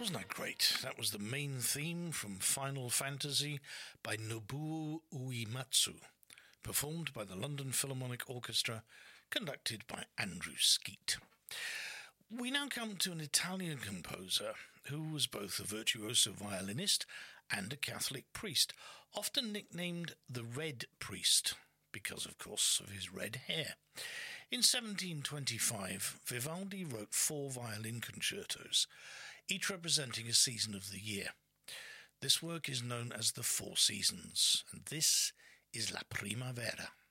Wasn't that great? That was the main theme from Final Fantasy by Nobuo Uematsu, performed by the London Philharmonic Orchestra, conducted by Andrew Skeet. We now come to an Italian composer who was both a virtuoso violinist and a Catholic priest, often nicknamed the Red Priest, because, of course, of his red hair. In 1725, Vivaldi wrote 4 violin concertos, each representing a season of the year. This work is known as the Four Seasons, and this is La Primavera.